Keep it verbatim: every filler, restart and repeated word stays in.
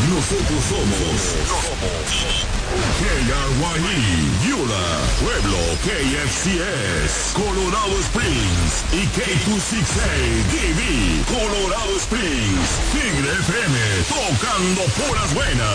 Nosotros somos K R Y E, Yula, Pueblo, K F C S, Colorado Springs y K dos sesenta y seis T V, Colorado Springs, Tigre F M, tocando puras buenas.